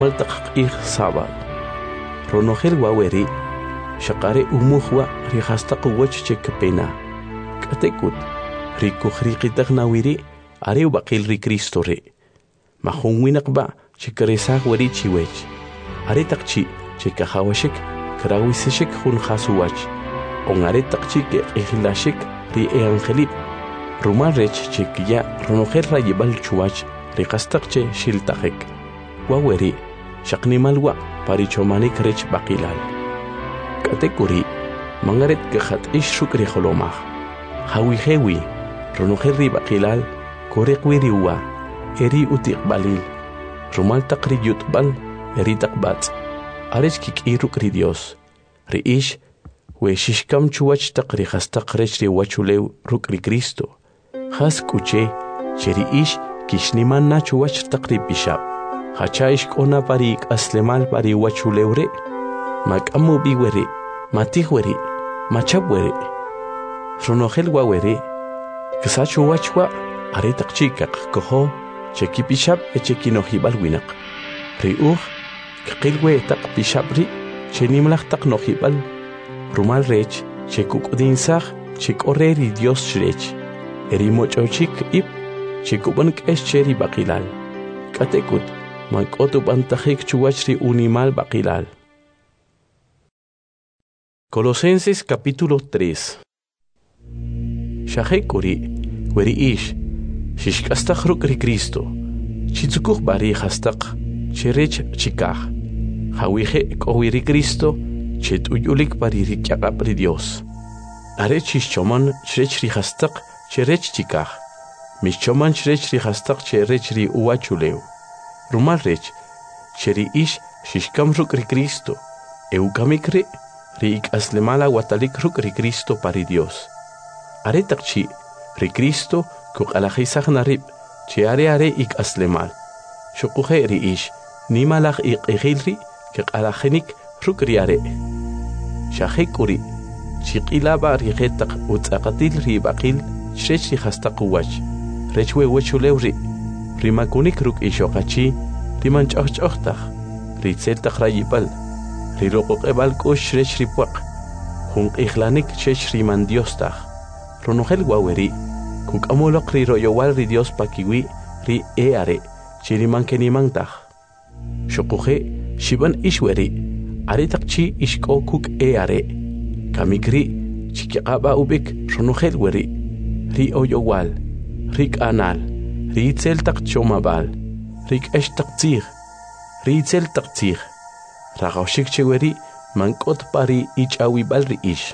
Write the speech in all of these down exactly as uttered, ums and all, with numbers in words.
Maltaqir sábado. Ronogel waweri. Shaqare umuhwa rihastaq wach chekapena. Katekut. Riku khriqitaq nawiri. Are baqil ri Cristo re. Mahunwinaqba chekaresaq wari chiwech. Are taqchi chekahawashik krawisishik hun khasuwach. On are taqchi ke ihlashik ri eangelip. Ruman rech chekiya ronogel rayibal chuwach rihastaqche shiltaqek. Waweri. Shaqnimalwa parichomanik rech baqilal. Katekuri mangaret gahat ishrukri holomah. Hawi hewi ronogel baqilal korekwiriwa eri utiqbalil. Rumal taqri yutbal eri taqbat. Arech kik irukri Dios. Riish we shishkam chuwach taqri hastaq rech ri wachulew rukri Cristo. Has kuche cheri ish kishniman na chuwach taqri bishab. Hachaish kona parik aslemal pari wachulewre, makamu biwere, matihwere, machabwere. Ronogel wawere, kasachu wachwa, aretak chikak koho, cheki bishab e cheki nohibal winak. Riuh, kakilwe tak bishabri, chenimlach tak nohibal. Rumal rech, chekuk udinsach, chek oreri Dios shrech. Erimocho chik ip, chekubank es cheri bakilal. Katekut. Mankotu bantajik chuachri unimal baqilal. Colosenses capítulo tres. Shahekuri, weri ish, shishkastaq rukri Cristo, chitzukuq bari hastaq, cherech chikaj, hawije kowiri Cristo, chet uyulik bari rikyaqapri Dios. Arech shishchoman chrechri hastaq, cherech chikaj, mishchoman chrechri hastaq cherechri uachuleu. Rumal rech, cheri ish shishkam rukri Cristo, eukamikre, ri aslemala watalik rukri Cristo pari Dios. Are takchi, ri Cristo, kuk alajisach narib, che are are ik aslemal. Shokuhe ri ish, nimalach ik egilri, kik alajenik rukri are. Shahekuri, chikilaba rigetak utzakatil ri bakil, shrech ri hastakuwach, rechwe wechulewri. Rimakunik ruk ishokachi, riman chochchochtach, ritzeltach rayibal, riloqoqebal kush rech ripuak, junk ihlanik chech riman diostach, ronogel waweri, kuk amolok ri royowal ri Dios pakiwi, ri eare, chiriman kenimantach. Shokuje, shiban ishweri, aretakchi ishko kuk eare, kamikri, chikiaba ubik ronogel weri, ri oyowal, rik anal, Ritzel tak chomabal, rik esh tak tzir, ritzel tak tzir, ragaushik cheweri, mankot pari ich awibal riish.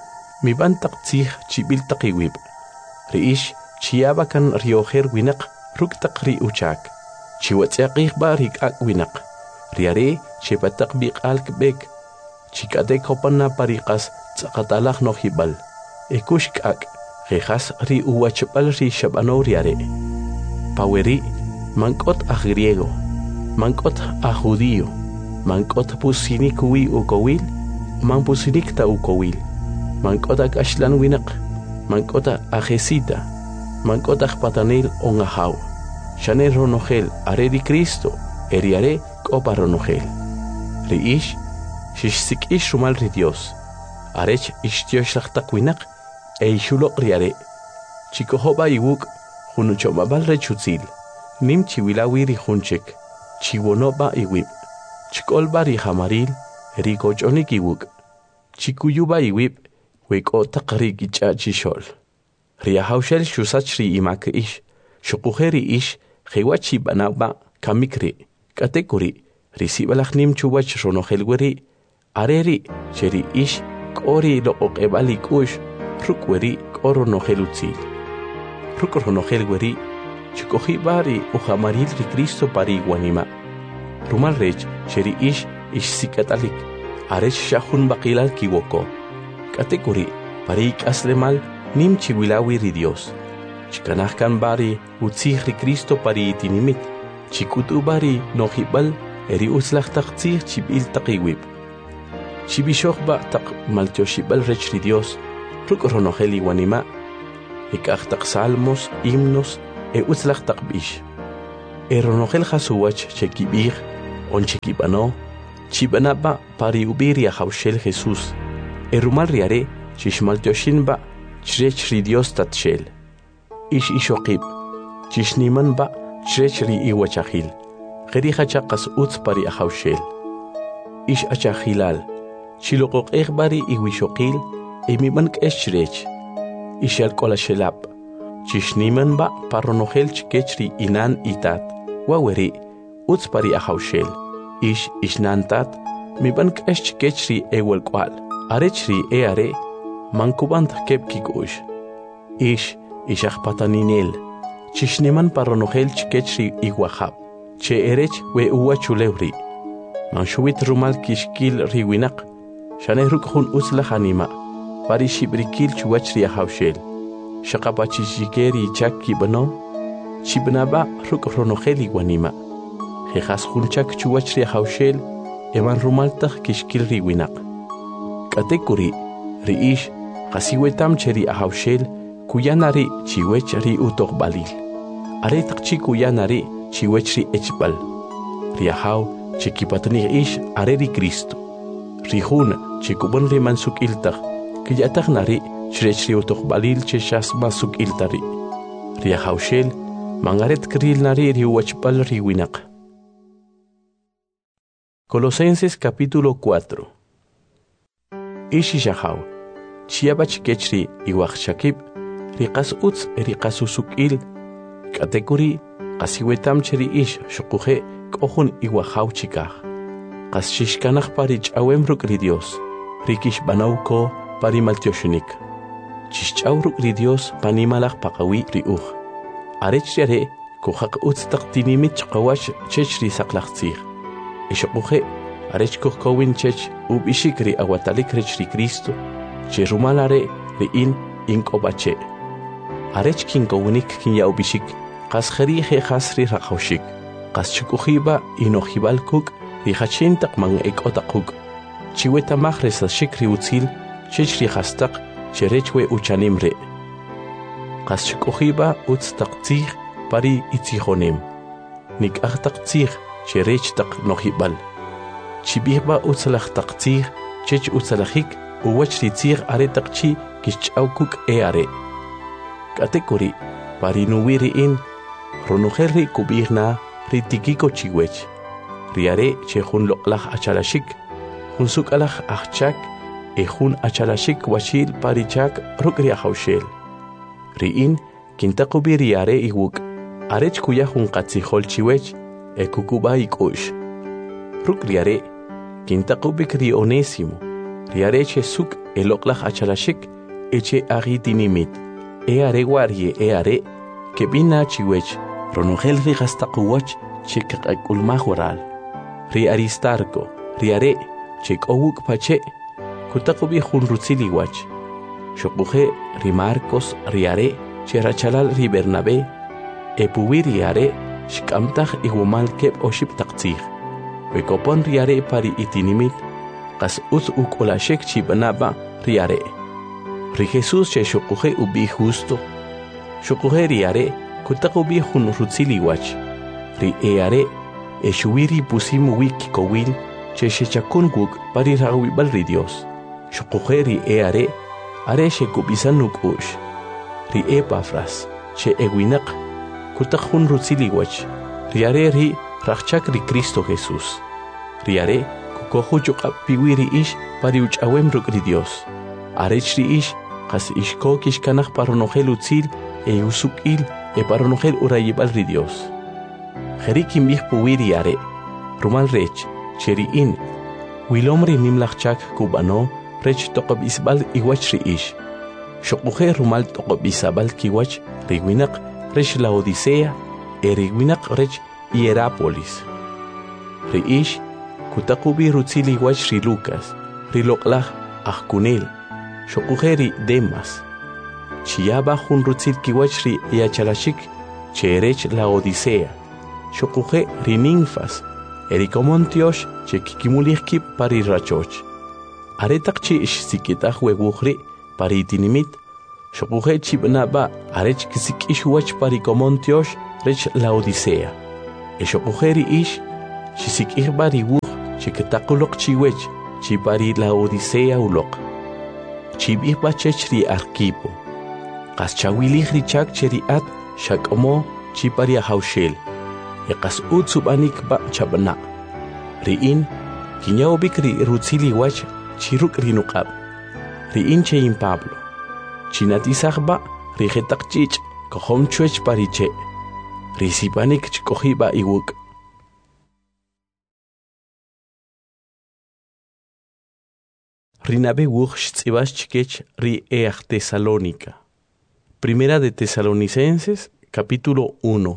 Mi ban tak tzir chibil takiwib, riish chiabakan rioher winak, ruk tak ri uchak, chiwatsiakih ba rik ak winak, riare chepatak bik alk bek, chikadek hopana parikas tsakatalak no hibal, ekushk ak, rejas ri uwachapal ri shabano riare. Paweri, mankot a griego, mankot a judío, mankot pusinik wi ukowil, man pusinik ta ukowil, mankot a ashlan winak, mankot a jesita, mankot a patanil on a haw, shane ronogel, are di Cristo, eriare copa ronogel. Riish, shishsik ish rumal ri Dios, arech ishtioshachtak winak, e ishulok riare, chikohoba iwuk, Junuchomabal rechutzil, nim chiwilawiri junchek, chiwonoba iwib, chikolbari hamaril, ricochonik iwuk, chikuyuba iwib, weko takari gichachishol. Riahaushel shusachri imak ish, shokujeri ish, hewachi banaba, kamikri, katekuri, risibalach nim chuwach ronohelweri, areri, cheri ish, kori lo okebali kush, rukweri, koro nohelutzil. Rukoronogel weri, chikohi bari ujamaril ri Cristo pari guanima. Rumal rech, cheri ish ish sikatalik, arech shahun bakilal kiwoko. Katekuri, pari aslemal nim chiwilawi ri Dios. Chikanahkan bari utzih ri Cristo pari itinimit. Chikutu bari nohibal eri uslach taktzih chibil takiwib. Chibishochba tak maltioshibal rech ri Dios. Rukoronogel guanima. Ikachtak salmos, himnos, e utzlach takbish. Eronogel hasuwach chekibir, onchikibano, chibanaba pari ubiria haushel Jesús, erumal riare, chishmaltioshinba, chrech ri Dios tatshel. Ish ishokib, chishnimanba, chrech ri iwachahil, gerija chakas utz pari ahaushel. Ish achahilal, chilokok egbari iwishokil, emibank eschrech, ishal kolashelap, chishnimanba paronogel chkechri inan itat, waweri, utz pari ahaushel. Ish ishnantat, mibank eschkechri ewel kwal, arechri eare, mankubant kepkikush. Ish ishachpataninel, chishniman paronogel chkechri iwahab, che erech we uwa chulewri. Manshuit rumal kishkil riwinak, shanehruk hun utzla hanima, pari shibrikil chuachri ahaushel. Shakapachishikeri chakki bano, chibnaba ruk ronogeli wanima. Jejas hunchak chuachri ahaushel, eman rumaltach kishkil riwinak. Katekuri, riish, kasiwetam cheri ahaushel, kuyanari chiwech ri utok balil. Aretak chi kuyanari chiwech ri echbal. Riahau, chikipatni ish areri Cristo. Rihun chikubon ri mansuk iltach, kiyatak nari chrechri utok balil cheshas masuk iltari. Riahaushel, mangaret kril nari riwachbal riwinak. Colosenses capítulo cuatro. Ishi shahau, chiabach kechri iwachshakib, riqas utz riqas usukil, katekuri, qasiwetam cheri ish shukuhe, kohun iwahau chikah. Qas shishkanach pari ch'awemruk ri Dios, rikish banauko pari maltioshunik. Chishch'awruk ri Dios panimalach paqawi ri uj. Arech yare, kuhak utz taqtinimit chqawash chech ri saklachtzig. Eshokuhe, arech kuhkowin chech ubishik ri awatalik rech ri Cristo, che rumalare ri in inkobache. Arech kinkowinik kin ya ubishik, qas kharihe khasri raqawshik. Qas chukuhiba inojibal kuk, rihachintak man ek otakuk. Chiweta mahresa shikri utzil, chechri hastak, cherechwe uchanimre. Qas chukuhiba utz taqtzig pari itzihonem. Nik ahtaqtzig, cherech tak nojibal. Chibihba utzalach taqtzig, chech utzalachik, uwach ritzig aretaqchi kishchaukuk eare. Katekuri, pari nuwiri in, ronujerri kubihna, ritikiko chiwech. Riare chehun loklach achalashik, hunsuk alach achchak, ehun achalashik washil parichak rukri ahaushel. Riin, kintakubi riare iwuk, arech kuya hun katzihol chiwech, e kukuba ikush. Ruk riare, kintakubik ri onésimo, riare che suk eloklach achalashik, eche agitinimit, e are warie e are, que bina chiwech, ronugel ri gastakuwach, chek akulmahural. Ri aristarko, riare, chek owuk pache, kutakubi hun rutziliwach. Shokuje ri Marcos riare, che rachalal ri Bernabé, e puwi riare, shkamtach igumal kep oship taqtzig. Wekopon riare pari itinimit, qas uz ukolashek chibanaba riare. Ri Jesús che shokuje ubi justo. Shokuje riare, kutakubi hun rutziliwach. Ri eare, e shuwiri pusimu wiki kowil, che shechakunguk pari rawibal ri Dios. Shokuje ri eare, are shekubisanuk ush. Ri Epafras, che ewinak, kutakun rutziliwach. Riare ri rachak ri Cristo Jesús. Riare, kukohu yuqap piwiri ish pari uchawem ruk ri Dios. Arech ri ish, qas ishko kishkanach paronogel utzil, e usukil, e paronogel urayibal ri Dios. Jerikim bih puwiri are, rumal rech, cheri in, wilomri nimlachchak kubano, rech toqob isbal iwach ri ish. Shokuje rumal toqob isabal kiwach, riwinak, rech la Odisea, e riwinak rech Hierápolis. Ri ish, kutakubi rutzili wach ri Lucas, ri loklach achkunel, shokuje ri Demas. Chiaba hun rutzil kiwach ri yachalashik, cherech la Odisea. Shokuje ri Ninfas, erikomontiosh che kikimulihki pari rachoch. Aretakchi ish sikitach weguhri pari itinimit, shokuje chibnaba arech kisik ish wach pari komontiosh rech la Odisea. Eshokujeri ish, Chisik bari wuj chiketakulok chiwech chipari la Odisea ulok. Chibih bachech ri Arquipo. Qas chawilih ri chak cheri at shakomo chipari haushel. Eqas ut subanik ba chabana. Riin kinyawbik ri rutsili wach chiruk rinuqab. Riin chein Pablo. Chinatisaj ba rijetak chich kohom chuech pariche. Risipanik chkohiba iwuk. Rinabe wuj tzibas chikech ri each Tesalónica. Primera de Tesalonicenses, capítulo uno.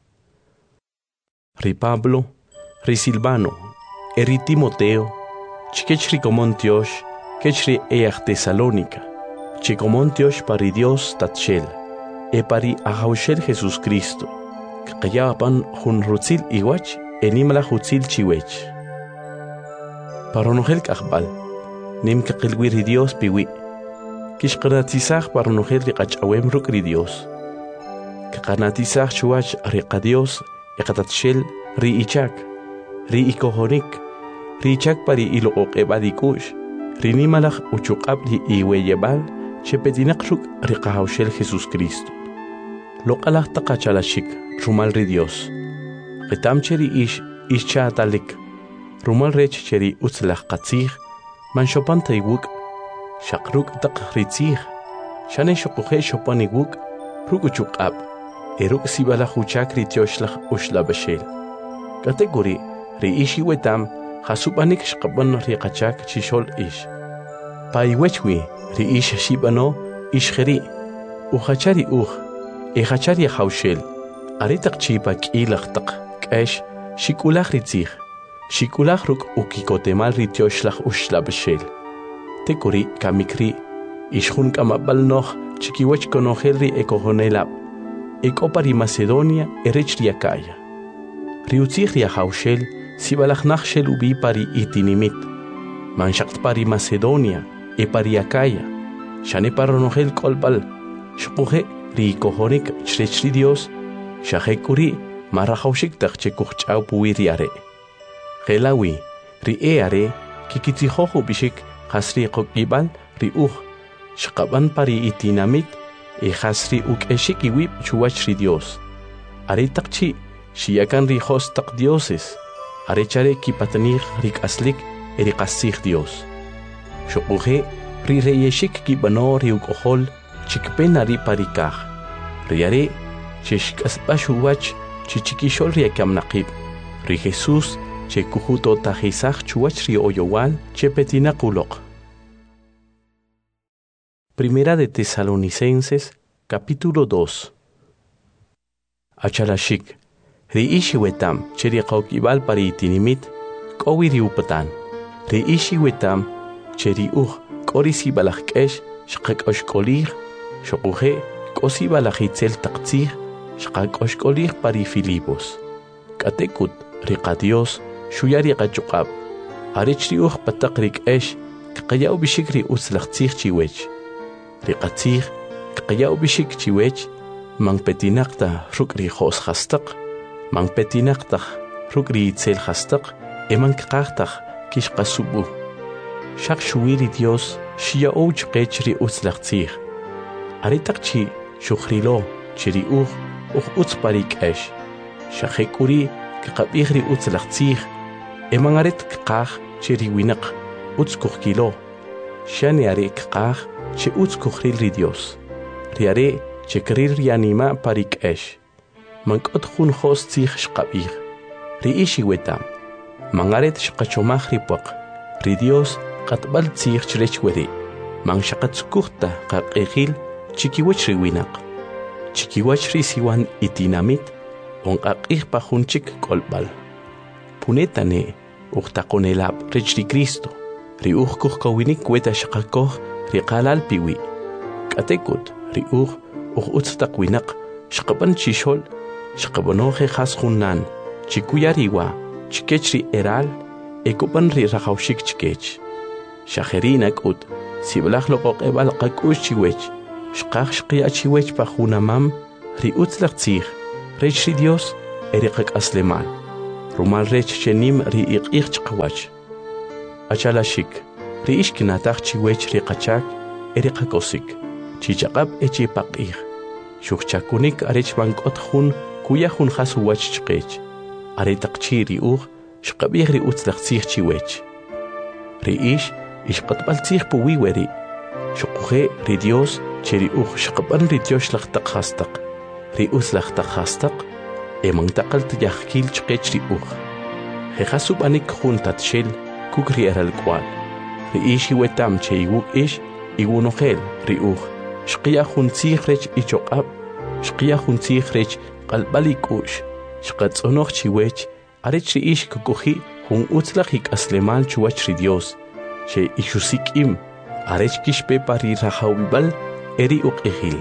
Ri Pablo, ri Silvano, eri Timoteo, chikech ri Comontiosh, kech ri each Tesalónica, chicomontiosh pari Dios tatshel, e pari ahaushel Jesús Cristo, kayapan jun rutzil iwach, enimla hutzil chiwech. Paronogel kachbal, nim kakilwiri Dios piwi, kishkanatisaj paronogel ri kachawem rukri Dios, kakanatisaj chuach riqa Dios, ekatatshel ri ichak, ri ikohonik, ri ichak pari ilook ebadikush, ri nimalaj uchukab li iweyebal, chepetinak ruk riqahaushel Jesús Cristo. Loqalaj taqachalashik, rumal ri Dios. Qitam cheri ish, ischa atalik, rumal rech cheri utzlaj qatzij, man shopan taywuk, shakruk taq ritzij, shane shokuhe shopan iwuk, ruk uchukab, eruk sibalaj uchak ritioshlag ushlabashel. Kategori, ri ishi wetam, hasupanik shqaban riqachak chishol ish. Paiwechwi, ri ish shibano, ishgeri, uchachari uch, echachari haushel, aritak chipa kilach tak, kesh, shikulach ritzij, shikulach ruk ukikotemal ritioshlag ushlabashel. Tekuri kamikri, ishjun kamabal noch, chikiwech konogel ri ekohonelab, ekopari Macedonia erech riakaya. Riutzij ria haushel, sibalach nachshel ubi pari itinimit, manshakt pari Macedonia, e pari Acaya, shane paronogel kolbal, shkuhe ri kohonik chrechri Dios, shahekuri marahaushik tachchekuchau puiriare. Gelawi, ri eare, kikitihoho bishik, hasri kokibal, ri uh, shkaban pari itinamit, e hasri uk eshikiwip chuachri Dios. Are takchi, shiakan ri hostak dioses, are chare kipatanir rik aslik, erik asik Dios. Shokuhe, ri reyeshik kibano ri ukohol, chikpenari parikaj. Riare, chishkasbashuwach, chichikishol riakam naqib. Ri Jesús, che kujuto tajisaj chuach ri oyowal, che petinakulok. Primera de Tesalonicenses, capítulo dos. Achalashik, ri ishi wetam, che ri qaukibal pari itinimit, kowi ri upatan. Ri ishi wetam, cheri uj, korisi balach kesh, shqak oshkolir, shokuhe, kosi balach itzel taqtzij, shqak oshkolir pari Filipos. Katekut, riqa Dios, shuyari qachukab. Arich ri uj patak rik esh, kqayaw bishik ri utzlaqtzij chiwech. Riqa tzij, kqayaw bishik chiwech, mang petinaqta ruk ri khos khastaq, mang petinaqta ruk ri itzel khastaq, eman kqaqtaq kishqasubu. Shaq shuwiri Dios, shia ouch qechri utzlaqtzij. Aritakchi shukhrilo, chiri uj, uj utz parik esh. Shaqekuri, kqabihri utzlaqtzij, eman aret kqaq chiri winaq, utz kuhkilo. Shani are kqaq, che utz kuhril ri Dios. Riare, che krir rianima parik esh. Mankot khun khos tzij shqabih. Ri ishi wetam. Mangaret shqachomaj ripuaq. Ri Dios, qatbal tzij chrech weri. Man shaqatzkuhta qaqeqil, chikiwach ri winaq. Chikiwach ri siwan itinamit, on qaqih pajunchik kolbal. Punetane, uqtaqonelab rech ri Cristo. Ri uj kuhkawinik weta shaqakoh, ri qalal piwi. Katekut, ri uj, uj utztaq winaq, shqaban chishol, shqabanoje khas junnan, chikuyariwa, chikech ri eral, ekopan ri rajawshik chikech. Shajerinak ut, siblaj loqoq ebal qakush chiwech, shqaq shqiya chiwech pajunamam, ri utzlaq tzij, rech ri Dios, eriqak aslemal. rumal rech chenim ri iq'iq chqawach. Achalashik, ri ishkinataq chiwech ri qachak, eri qakosik, chichaqab echi paq'ij. Shukchakunik arech bankot jun, kuya jun jasu wach chqech. Aretaq chi ri uj, shqabij ri utzlaq tzij chiwech. Ri ish, ishqatbal tzij puwiweri. Shukuje ri Dios, che ri uj shqaban ri Dios laqtaq hastaq. Ri utzlaqtaq hastaq, emang taqal tiyajkil chqech ri uj. Jejasub anik jun tatshel, kuk ri eral kwal. Ri ish iwetam che iwuk ish, iwunojel ri uj. Shqiya jun tzij rech ichoqab, shqiya jun tzij rech qalbal ikush. Shqatzonoj chiwech, arech ri ish kukuji jun utzlaq ik'aslemal chuwach ri Dios. Che ishusikim, arech kishpe pari rajawibal, eri uq'ijil.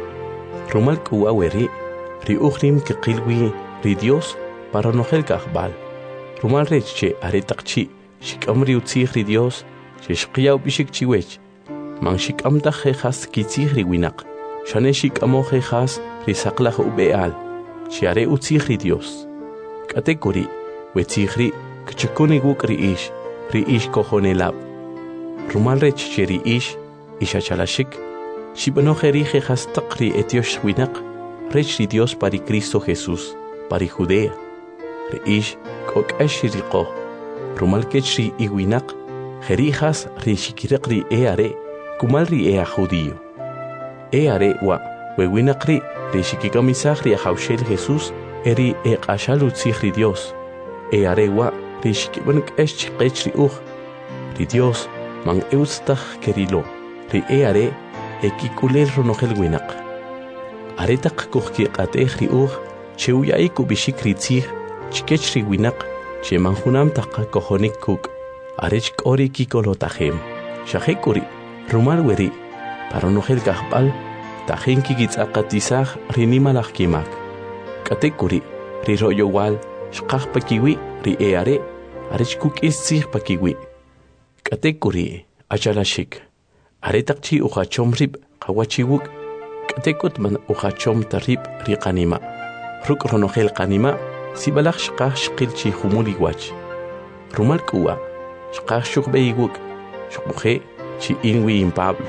Rumal kuwa weri, ri uqrim kiqilwi ri Dios para nojel kajbal. Rumal rech che aretaq chi, shikam ri utzij ri Dios, che shqiya ubishik chiwech. Man shikam ta jejas kitzij ri winak, shane shikamo jejas ri saqlaj ubeal, che are utzij ri Dios. Katekuri, wetzij ri, kchukuni wuk ri ish, ri ish kojonelab. Rumal rech che ri ish, ishachalashik, shibanoje ri jejas taqri etiosh winak, rech ri Dios pari Cristo Jesús, pari Judea. Ri ish, kok ash ri ko, rumal kech ri iwinak, jerijas ri shikiraq ri eare, kumal ri ea judío. Eare wa, wewinak ri, ri shikikamisaj ri ajawshel Jesús, eri eqashal utzij ri Dios. Eare wa, ri shikibanak esh chiqech ri uj. Ri Dios, man eustaj kerilo, ri eare, ekikulel ronojel winak. Aretaq kuhki qatej ri uj, che uyai kubishik ri tzij, chikech ri winak, che manjunam taqa kojonik kuk, arech kori kikolotajem. Shahekuri, rumal weri, para nojel gahbal, tajen kigitzaqatizaj rinimalaj kimak. Katekuri, ri royo wal, shqaj pakiwi, ri eare, arech kuk istzij pakiwi. Katekuri, achalashik, aretaq chi ujachom rib, qawachiwuk, katekut man ujachom tarib ri qanima. Ruk ronojel qanima, sibalaj shqaj shqil chi humuli wach. Rumal kuwa, shqaj shukbe iwuk, shukbuje, chi inwi in Pablo.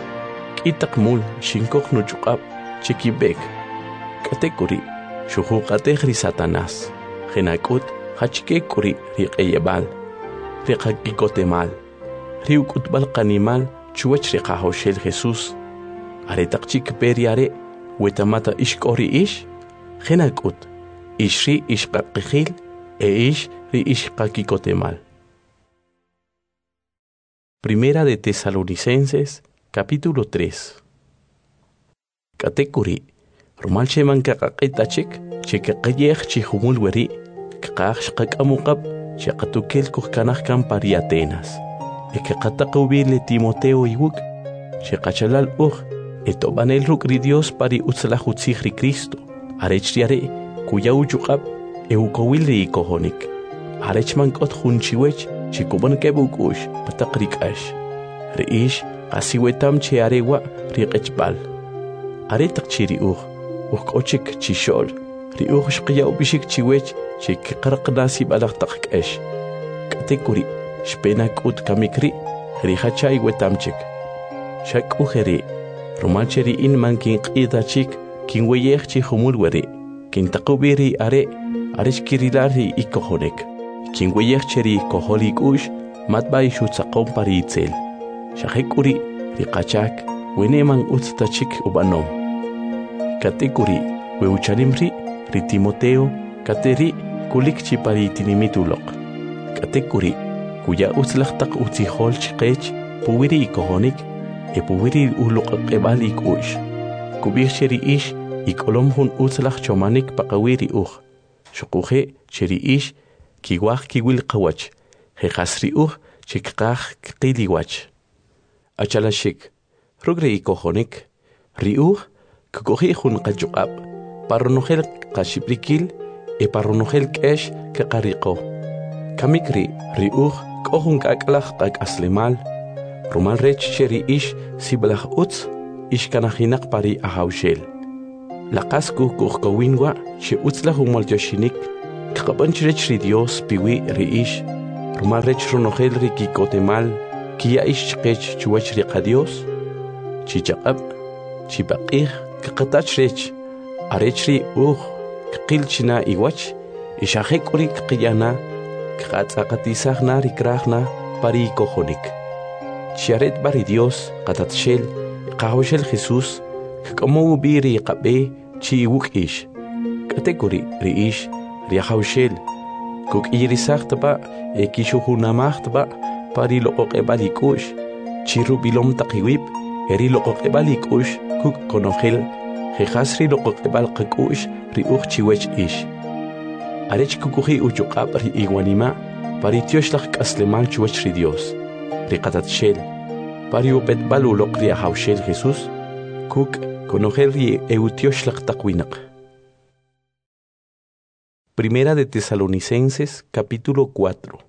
Kitak mul shinkok no chukab, chikibek. Katekuri, shuhu katej ri Satanás. Genakut, hachkekuri ri qeyebal. Ri qakikotemal. Ri ukutbal qanimal, chuwach ri qahoshel Jesús. Aretak chik periare, wetamata ishkori ish. Genakut, ishri ishqaqijil, e ish ri ishqakikotemal. Primera de Tesalonicenses, capítulo tres. Katekuri, rumal sheman kakaqitachik, chekaqayej chihumul weri, kaqaj shqakamukab, chaqatukel kuhkanajkan pari Atenas. Ekaqataqubile Timoteo iwuk, chekachalal uj, etobanel rukri Dios pari utzlajutzij ri Cristo, arechriare, kuya uyuqab, eukowil ri ikohonik. Arechman kot junchiwech, chikuban kebukush, patakrik-ash. Riish, asiwetam che arewa, riqechbal. Aretak chiri uj, ukochik chishol, riuj shqiya ubishik chiwech, chikiqarqnasi balaqtaq-ash. Katekuri, shpenak ut kamikri, rihachay wetamchik. Shak ujeri, rumalcheri in man kin qidachik, kin weyech chi humulweri, kin taqubiri are, areshkirilari ikohonek. Kin weyech cheri koholik ush, matbay shutzaqom pari itzel. Shahekuri, riqachak, weneman utztachik ubanom. Katekuri, weuchalimri, ri Timoteo, kateri, kulik chi pari tinimitulok. Katekuri, kuya utzlaqtaq utzihol chiqech, puwiri ikohonik, e puwiri uluqaqebal ik ush. Kubir cheri ish, ikolom hun utzlaq chomanik paqawiri uj. Shukuje cheri ish, kiwaj kiwil qawach, jejasri uj, chikqaj qiliwach. Achalashik, rugre ikohonik, ri uj, kukuji jun qachuqab, parronojel qashiprikil, e parronojel kesh kaqariqo. Kamikri, ri uj, kohun kaklaj qakaslemal, rumal rech cheri ish, siblaj utz, ishkanajinak pari ahawshel. Laqasku kuhkawinwa, che utzlaj umoltoshinik, kaqabanch rech ri Dios piwi ri ish, rumal rech ronojel ri kikotemal, kia ish chqech chuwach ri qa Dios, chichaqab, chipaqih, kaqatach rech, arech ri uj, kaqilchina iwach, ishajek uri kaqiyana, kaqatzaqatisajna ri krajna, pari kojonik. Chiaret bari Dios, qatatshel, qahoshel Jesús, kaqamu biri qabe, chi iwuk ish, kategori ri ish, riaxawshel, kuk irisaqtaba, ekishuhunamaqtaba, pari loqoqebalikush, chiru bilom taqiwib, eri loqoqebalikush, kuk konojel, jejasri loqoqebal qakush, ri uj chiwech ish. Arech kukuji uchuqab ri iwanima, pari tioshlaq k'aslemal chuwach ri Dios, ri qatatshel, pari upetbal uloq riaxawshel Jesús, kuk konojel ri eutioslaq taqwinaq. Primera de Tesalonicenses, capítulo cuatro.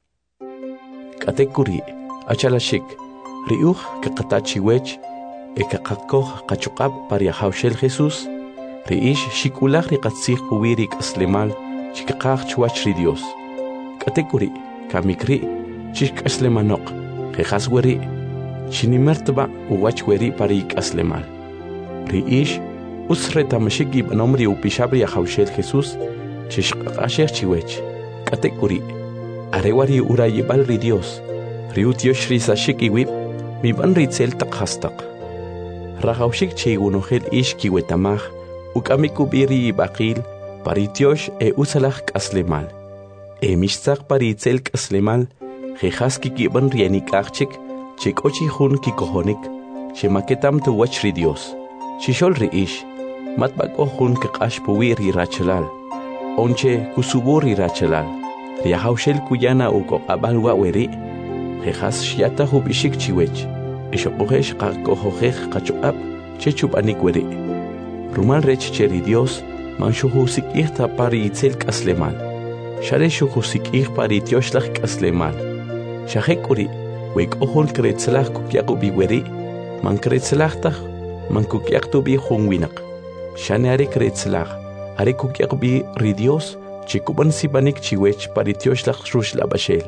Katekuri, achalashik, riuj kakatachiwech, ekakakoj kachuqab pariahawshel Jesús, riish shikulaj rikatzij puwirik aslemal, chikakaj chuach ri Dios. Katekuri, kamikri, chik aslemanok, jejasweri, chinimertba uwachweri parik aslemal. Riish, usretamashik ibanomri upishabri ahawshel Jesús, chishqaqashej chiwech, katekuri, arewari urayibal ri Dios, riutiosh risashik iwib, miban ritzel taqhastaq. Rajawshik chigunojel ish kiwetamaj, ukamikubiri ibaqil, paritiosh e usalaj k'aslemal. E mishtzaq paritzel k'aslemal, jejaski kiban rienikajchik, chikochi jun kikojonik, chemaketam tuwach ri Dios. Chishol ri ish, matbako jun kaqash puwi ri rachalal. Onche kusuburi rachalal, riahawshel kuyana uko abalwa weri, jejas shiata hubishik chiwech, ishokojesh qakohojej qachuqab, chechub anik weri. Rumal rech cheri Dios, man shuhusik ta pari itzel k'aslemal, share shuhusik pari tioshlach k'aslemal, shajekuri, wek ohol kretzlach kukyaqu weri, man kretzlachtach, man kukyaqtu bi junwinak, shaneare kretzlach, are kukyaqbi ri Dios, chikuban sibanik chiwech paritioslach rush labashel.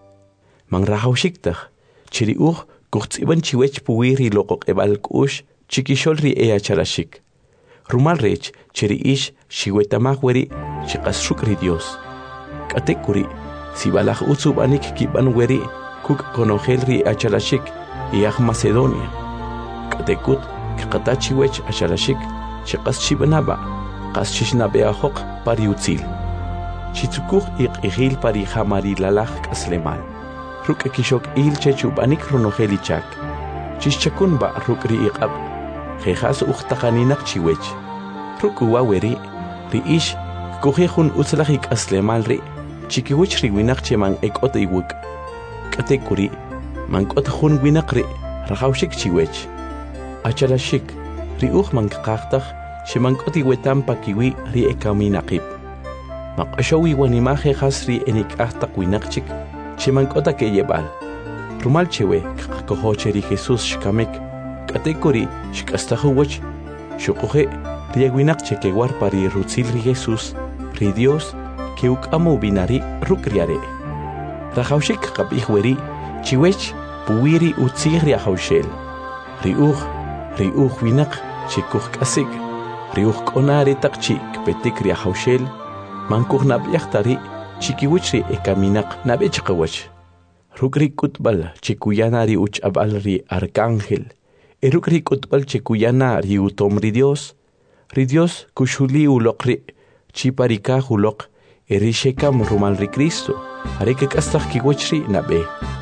Man rahawshiktaj, chiri uj kuchtsiban chiwech puwiri loqoq ebal kush, chikishol ri ea charashik. Rumal rech, chiri ish, shiwetamaj weri, chikasruk ri Dios. Katekuri, sibalaj utsubanik kiban weri, kuk konojel ri achalashik, iaj Macedonia. Katekut, kakatachiwech achalashik, chikas chibanaba, qas chishnabeahok pari utzil. Chitzukuj iq'ijil pari jamarillalaj k'aslemal. Ruk' kishok il chechubanik ronojelichak. Chischakun ba ruk' ri iq'ab. Jejas uqtaqaninak chiwech. Ruk' uwaweri, ri ish kujejun utzlaj ik'aslemal ri, chikiwich ri winak cheman ek'ot iwuk. K'atekuri, man k'ot jun winak ri, rajawshik chiwech. Achalashik, ri uj man kaqaqtaj, Shimankoti wetam pakiwi ri ekaminaqib. Maqashawi wanimaje hasri enikahtak winakchik, shimankota ke yebal. Rumal chewe, kakohoche ri Jesús shkamek, katekori shkastahuwach, shukoje, riaguinakche ke war pari rutzil ri Jesús, ri Dios, ke ukamu binari rukriare. Rajawshik kapihweri, chiwech, puwiri utzir riahawshel. Ri uj, ri uj winak, chikuj kasik. Riuj konari takchi kpetik riahawshel, mankuj nabiachtari, chikiwichri ekaminak nabechqawach. Rukri kutbal chikuyana ri uchabal ri arcángel, erukri kutbal chikuyana ri utom ri Dios, ri Dios kushuli ulokri, chiparika ulok, erishekam rumal ri Cristo, areke kastak kiwachri nabe.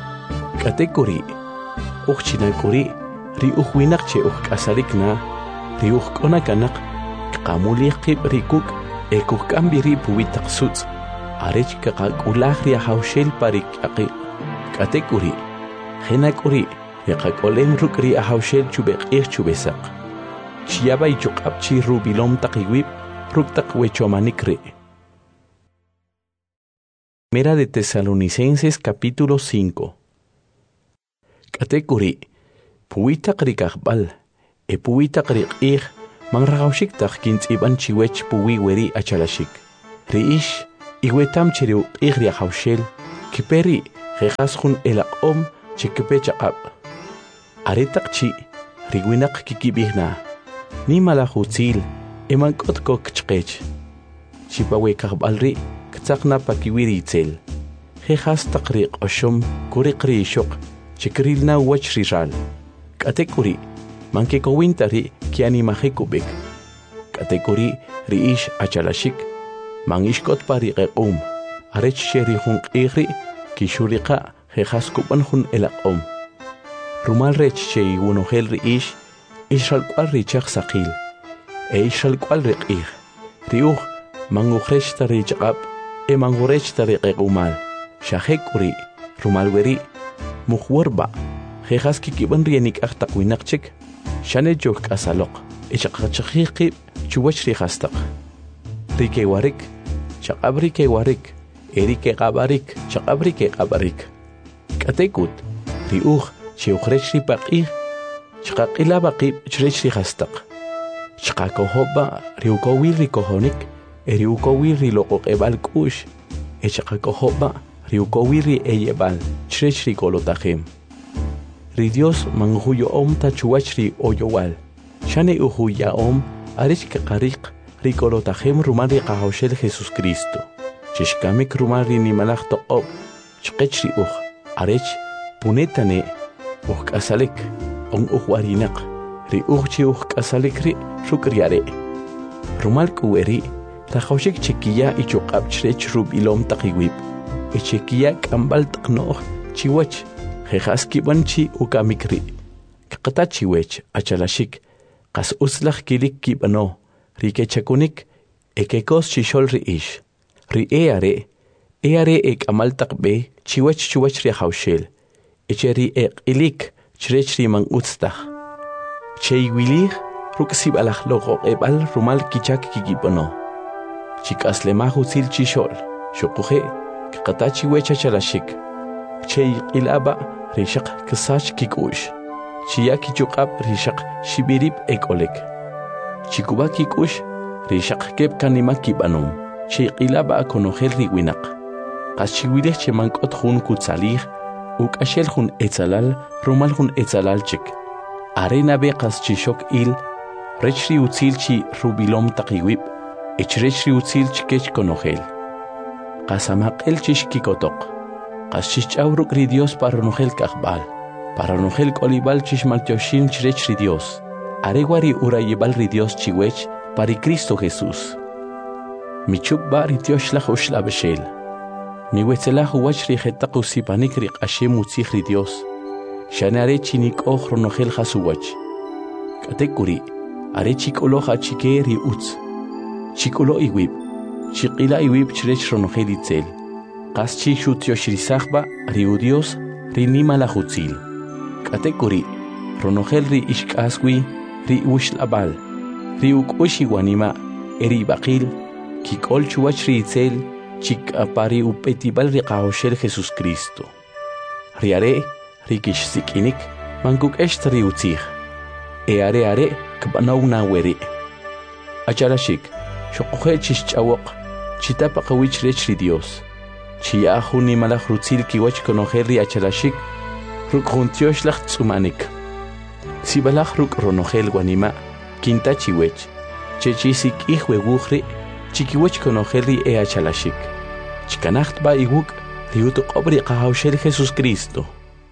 Katekuri, uchchinakuri, ri ujuinak che ujkasalikna, ri ujkonakanak, Kamuli qib rikuk ekuk kambiri puwitak suts arech kaqakulaj riahawshel parik aqi katekuri henakuri yaqakolen rukri ahawshel chubeqih chubesaq chiabay chuqabchi rubilom taqiwib ruktaq wechomanikri. Primera de Tesalonicenses capítulo cinco. Katekuri puwitak rikaqbal e puwitak riqih man ragawshik tak kintz iban chiwech puwi weri achalashik. Riish, Iwetam chiriu igri hawshel, kiperi jehashun elaqom chikipechaqab. Aretak chi, riwinak kikibihna, ni malahutzil, eman kotko kchkech. Chipawe kahbalri, ktsakna pakiwiri itzel. Jejas takri oshum, kuri kri shok, chikrilna wachriral. Katekuri, manke kowintari kiani mahekubik. Katekuri riish achalashik, mangishkot pari qequm, arech sheri hun qigri, kishurika jejas kuban hun elaqom. Rumal rech shei wunohel riish, ishal kwal richak sakil, e ishal kwal riqig, riuh manguhresh tari chaqab, e mangurech tari qequmal, shahekuri, rumal weri, muhwarba, jejas kikiban rienik ahtaqwinaqchik, shane jok asalok, echaqachaqhiqib, chuwach rihastaq. Rike warik, chaqab rike warik, erike qabarik, chaqab rike qabarik. Katekut, riuh, chiuhrech ripaqih, chaqaqila baqib, chrech rihastaq. Chaqakohoba, riukowil rikohonik, eriukowil riloqoq ebal kush, echaqakohoba, riukowil eyebal, chrech rikolotahim. Ri Dios manguyo om tachuach ri oyowal, shane uhuya om, arech kaqariq, rikolotahim rumari qahawshel Jesus Cristo. Chishkamik rumari nimalach toqob, chqech ri uj, arech punetane, uj kasalik, on uj warinak, ri uj chi uj kasalik ri shukriare. Rumal kuweri, tahawshik chekiya ichuqab chrech rubilom taqiwib, echekiya kambal taqnoh chiwach, jejas kibanchi ukamikri, kaqatachiwech achalashik, qas uslach kilik kibano, rike chakunik, ekekos chishol riish, ri eare, eare ek amal taqbe, chiwach chuwach ri hawshel, echeri ek ilik, chrech ri man utstach. Cheiwilich, ruksib alach logo ebal rumal kichak kikibano. Chikas lemahu sil chishol, shokuje, kaqatachiwech achalashik, chei ilaba, rishaq kisach kikush. Chia kichukab rishaq shibirib ekolek. Chikuba kikush, rishaq keb kanima kibanum. Chei ilaba akonogel riwinak. Qas chiwilech chemankot hun kutsalir, uk ashel hun etzalal, rumal hun etzalal chik. Arena be qas chishok il, rechri utzil chi rubilom taqiwib, echrechri utzil chikech konogel. Qas amaqel chish kikotok. Qas chichawruk ri Dios para nogel kahbal, para nogel kolibal chishmaltioshin chrech ri Dios, areguari urayibal ri Dios chiwech pari Cristo Jesús. Michukba ri Dios lach ushla beshel, mi wetzelah uwach ri jetaq usipanik ri qashem utzich ri Dios, shane are chinik och ronogel jasuwach. Katekuri, are chikolo hachike ri utz, chikolo iwib, chikila iwib chrech ronogel itzel. Qas chi shutyosh risachba, riu Dios, ri nima la hutzil. Katekuri, ronogel ri ishkaswi, ri ushlabal, ri ukushi wanima, eri baqil, kikol chuwach ri itzel, chik apari upetibal ri qahoshel Jesus Cristo. Riare, ri kish sikinik, mankuk esht ri utzich. E are are, kbanaw na weri. Achalashik, shokuhe chish chawok, chitapa qawich rech ri Dios. Chia huni malach rutzil kiwach konogeri achalashik, ruk juntiosh lach tsumanik. Sibalach ruk ronogel guanima, kinta chiwech, chechisik ihwe wuchri, chikiwach konogeri e achalashik. Chikanacht ba iwuk, riutu qobri qahawshel Jesus Cristo.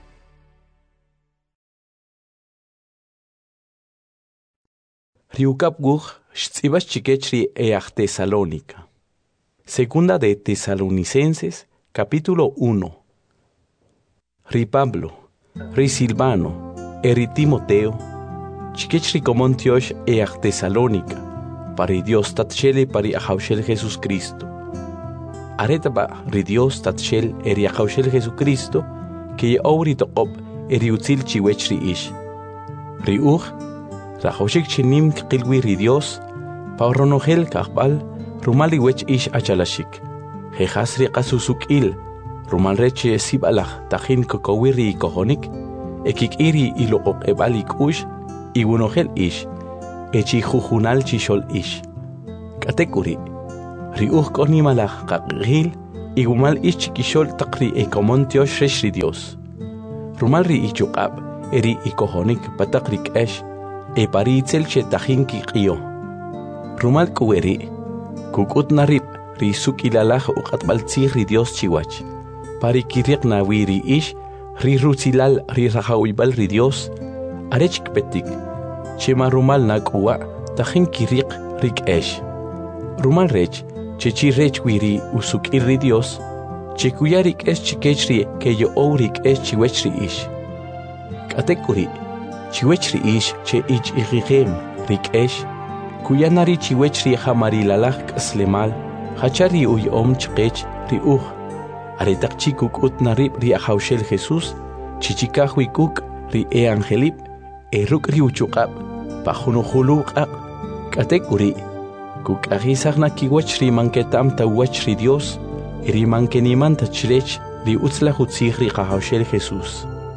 Riukap guch, shtzibas chikechri e ach Tesalónica. Segunda de Tesalonicenses, capítulo uno. Ri Pablo, ri Silvano, eri Timoteo, chiquechri comontiosh e ach Tesalónica, pari Dios tatchele pari ahaushel Jesus Cristo. Aretaba ri Dios tatchel eri ahaushel Jesucristo, que ye auri toqob eri utzil chiwechri ish. Ri uj, rahoshik chinim qilwi ri Dios, pa ronogel kahbal, Rumali wech ish achalashik. Jehasri qasusukil. Rumal reche sibalach tajin kokowiri kohonik. Ekik iri iloqok ebalik ush. Iwunogel ish. Echi jujunal chishol ish. Katekuri. riuj k'oni malaj qaq'il igumal ix chikixol taq ri ekomon tiox rex ri Dios. Rumal ri ichuq'ab eri ikojonik pataq ri k'ex e pari itzel che tajin kiq'io. Rumal k'uweri kuk'ut narib ri suk'ilalaj uq'atb'al tzij ri Dios chiwach. Pari kiriq nawi ri ix ri rutzilal ri rajawiyb'al ri Dios arech kpetik chema rumal nak'uwa tajin kiriq ri k'ex. Rumal rech chechi rech wiri usuk'il ri Dios chekuya ri k'ex chikech ri keyo'ow ri k'ex chiwech ri ix. K'atek'uri chiwech ri ix che ich iqiqem ri k'ex kuyana ri chiwech ri jamarilalaj k'aslemal hacha ri uy'om chqech ri uj aretaq chi kuk'ut narib ri ajawxel Jesús chichikaj wi kuk' ri e angelib e ruk' ri uchuq'ab pajunujulu q'aq. K'atek'uri kuk'ajisaj nakiwach ri manketam tawach ri Dios y ri mankenimanta chirech ri utzlaj utzij ri qajawxel Jesús.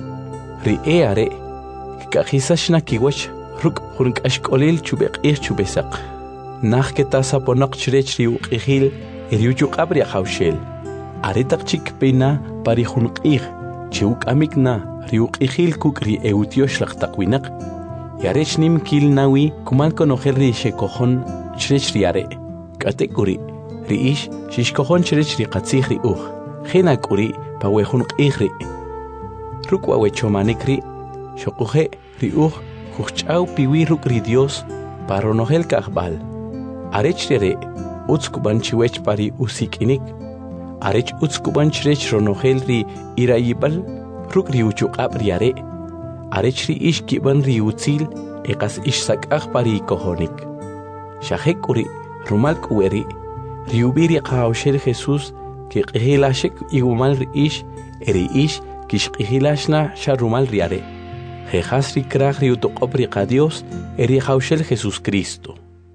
Ri e are k'ajisax nakiwach ruk' jun k'axk'olil chub'eq'ij chub'esaq naj ketasaponaq chirech ri uq'ijil y ri uchuq'ab ri ajawxel aretaq chik pina pari jun q'ij che uk'amik na ri uq'ijil kuk' ri e utiox laj taq winaq y arech nim kil nawi kumal konojel ri xekojon chirech ri are. K'atek'uri ri ix xixkojon chirech ri qatzij ri uj jena k'uri pawe jun q'ij ri ruk' wawechomanik ri xoquje ri uj jujch'aw piwi ruk' ri Dios pa ronojel k'ajb'al arech ri are utz kub'an chiwech pari usik'inik arech utz kub'an chirech ronojel ri irayib'al ruk' ri uchuq'ab' ri are arech ri ix kib'an ri utzil e qas ix sak'aj pari ikojonik. Xajek'uri rumal k'uweri ri ub'i ri qajawxel Jesús kiq'ijilaxek igumal ri ix e ri ix kixq'ijilaxna xa rumal ri are jejas ri kraj ri utoq'ob ri qa Dios e ri ajawxel Jesucristo.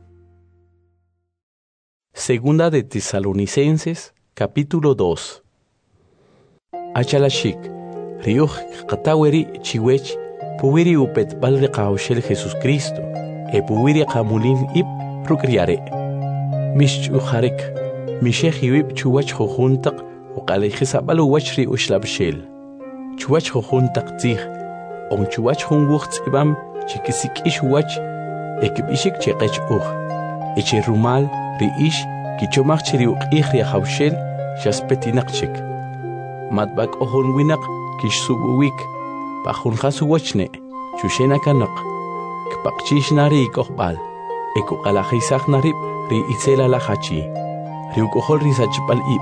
Segunda de Tesalonicenses capítulo dos. Achalaxik ri uj qataweri chiwech puwiri upetb'al ri qajawxel Jesucristo e puwiri qamulin ib' ruk' ri are mixch'ujarek mixej iwib' chuwach jujuntaq uq'alijisab'al uwach ri uxlab'xel chuwach jujuntaq tzij on chuwach jun wuj tz'ibam chikisik'ix uwach e kib'ixik che q'ech uj e che rumal ri ix kichomaj che ri uq'ij ri ajawxel xaspetinaq chik matb'ak'ojon winaq kixsub'uwik pa junjas uwachne chuxena kanaq kpaqchixna ri ik'ojb'al e kuq'alajisaj narib' ri itzelalaj hachi ri uk'ojol ri sachb'al ib'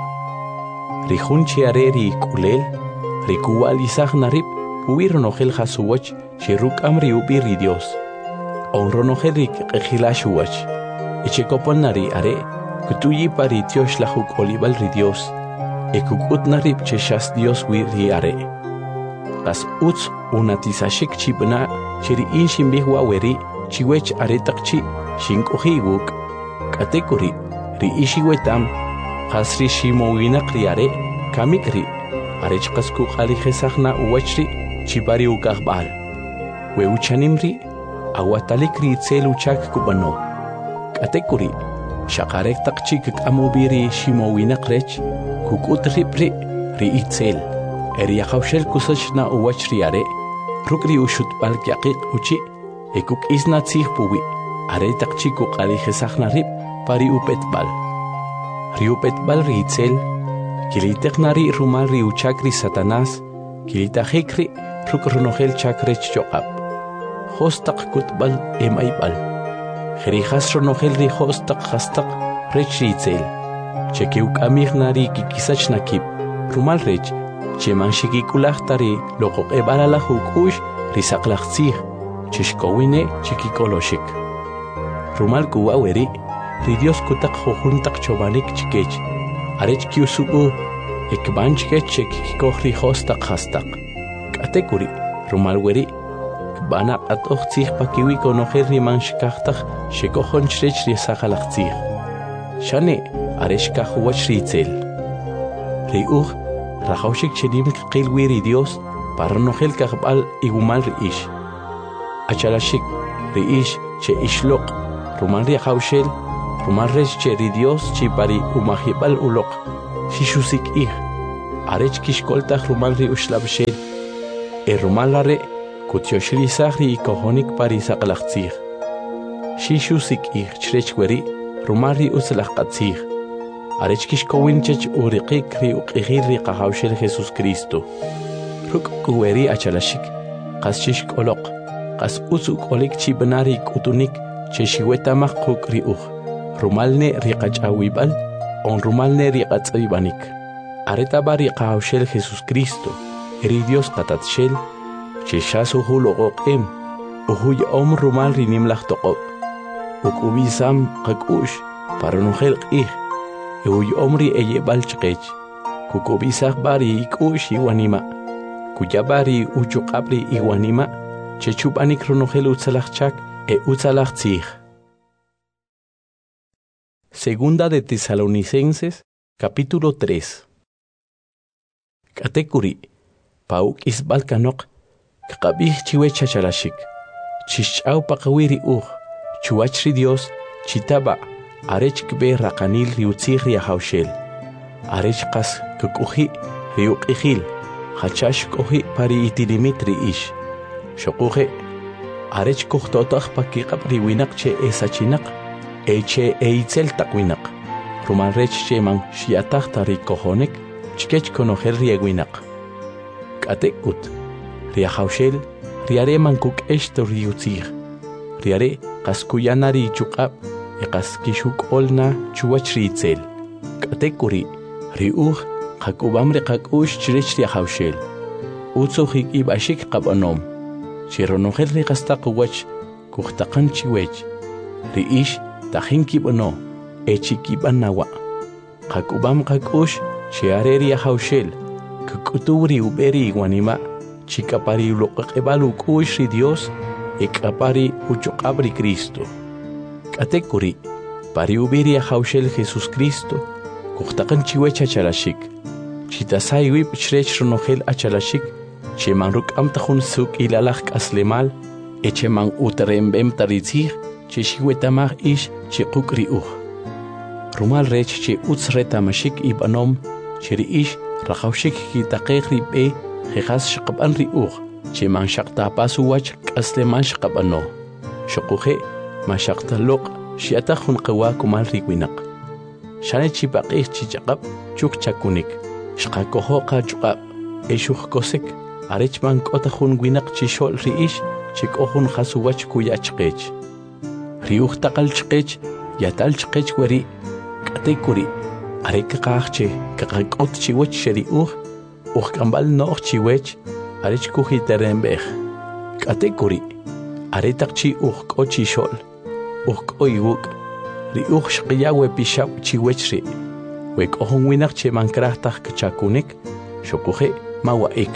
ri jun che are ri k'ulel ri kuwa'lisaj narib' puwi ronojel jas uwach che ruk'am ri ub'i ri Dios on ronojel ri k'ejilax uwach e che kopon na ri are kutuyi pa ri tiox laj uk'olib'al ri Dios e kuk'ut narib' che xas Dios wi ri are qas utz unatisashik chib'na che ri in xinb'ij wa'weri chiwech aretaq chi xink'uji iwuk'. K'atek'uri ri ix iwetam qas ri ximowinaq ri are kamik ri arech qas kuq'alijisajna uwach ri chipa ri uk'ajb'al we uchanim ri awatalik ri itzel uchak kub'ano. K'atek'uri xaqarek taq chi kik'amub'i ri ximowinaq rech kuk'ut rib' ri ri itzel e ri ajawxel kusaxna uwach ri are ruk' ri uxutb'al kyaqiq uchi e kuk'isna tzij puwi aretaq chi kuq'alijisajna rib' pa ri upetb'al ri upetb'al ri itzel kiliteqna ri rumal ri uchak ri Satanás kilitajik ri ruk' ronojel chak rech choq'ab' jostaq kutb'al e mayb'al jerijas ronojel ri jostaq jastaq rech ri itzel che keuk'amijna ri kikisachna kib' rumal rech cheman xikik'ulajta ri loqoq'eb'alalaj uk'ux ri saqlaj tzij che xkowine chikik'oloxik rumal kuwa'weri ri Dios kutaq jujuntaq chobanik chikech arech kiusub'u e kb'an chikech che kikikoj ri jostaq jastaq. K'atek'uri rumal weri kb'ana q'at'oj tzij pa kiwi konojel ri man xikajtaj xekojon chirech ri saqalaj tzij xane are xkaj uwach ri itzel ri uj rajawxik che nim kqil wi ri Dios pa ronojel kajb'al igumal ri ix achalaxik ri ix che ixloq rumal ri ajawxel rumal rech che ri Dios chi pari umahibal ulok shishusik ih arech kishkoltach rumal ri ushlabshel e rumal lare kutyoshrisach ri ikohonik pari saqlachtzih shishusik ih chrech weri rumal ri uslachqatzih arech kishkowinchech uriqik ri uqihir ri qahawshel Jesus Cristo ruk kuweri achalashik qas shishkolok qas usuk olik chibnari kutunik cheshiwetamaq quk ri uj rumalne riqach'awib'al on rumalne riqatz'ibanik aretaba riqahawshel Jesus Cristo ri Dios qatatshel cheshasu huloqoq'im ujuy om rumal rinimlaj toqob uk'ubisam qak'u'x paranujel q'ij ujuy om ri eyeb'al chqech kuk'ubisaj bari ik'u'x iwanima kuyabari uchuq'ab ri iwanima chechub'anik runujel utzalaj chak e utzalaj tzij. Segunda de Tesalonicenses, capítulo tres. Katekuri, pauk isbal kanok, kakabih chiwe chachalashik, chichau pakawiri uj, chuachri Dios, chitaba, arech kbe rakanil riutzih riahaushel, arech kas kukuhi riukihil, hachash kohi pari itilimit riish, shokuhe, arech kuhtotach pakikab riwinak che esachinak, eche eitzel takwinak rumal rech cheman shiatach tari kohonek chkech konojer riegwinak katekut riahaushel riare mankuk esto riutzih riare kaskuyanari chukab e kaskishuk olna chuwach riitzel katekuri riuj qakubam riqakush chrech riahaushel utzuhik ibashik qabanom chironojel riqastaq wach kuhtaqan chiwech riish tajinki bono echiki banawa qakubam qakush chiareri haushel kukuturi uberi wanima chikapari uloqebalu kush ri Dios ekapari uchuqabri Cristo katekuri pari uberi haushel Jesus Cristo kuqtaqan chiwecha chalashik chitasai wib chrech ronojel achalashik cheman ruk'am tajun suk ilalaj aslemal echeman utrembem taritzih cheshiwetamaj ish chiquk riuj rumal rech che utz retamashik ibanom cheri ish rajawshik kitaqej ribe jejas shqaban riuj cheman shaqtapasu wach qasleman shqabano shoquje mashaqtaloq shiatajun qawa kumal riwinaq shane chipaqej chichaqab chuk chakunik shqakojo qachuqab eshuj kosek arechman k'otajun winaq chishol riish chik'ojun jasuwach kuyachqech riuj taqal chqech yatal chqech weri katekuri arek qaqche qaqot chiwech sheriuj uj kambal no'j chiwech arech kujiterembej katekuri aretaq chi uj k'o chixol uj k'o iwuk riuj shqiyawe pixab chiwech ri wek'ojun winaq cheman krajtaj kchakunik xokuje mawa'ik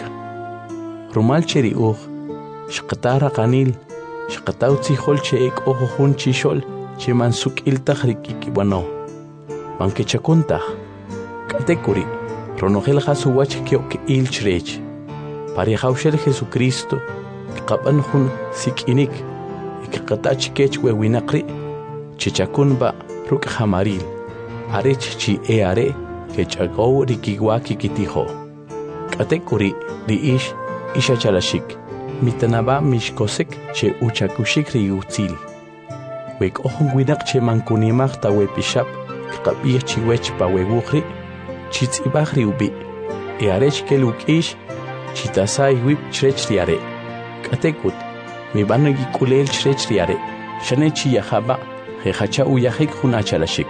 rumal cheriuj shqatara qanil shqataw tzijol che ek'ojojun chixol cheman suk'iltaj rik'ikib'ano manke chakuntaj katekuri ronojel jasuwach kyo'k'il chrech parejawxel Jesucristo qab'an jun sik'inik ikqatach kech wewinaq ri chichakunba ruk' jamaril arech chi e are kech'agow rikiwa kikitijo katekuri riish ishachalashik mitanaba mishkosek che uchakushik riutzil wek'ojun winaq cheman kunimaj tawepixab kqab'ij chiwech pawewujri chitz'ibaj riubi e arech keluk'ish chitasay wib chrech riare katekut mib'an ik'ulel chrech riare shane chiyajaba jejacha uyajik jun achalashik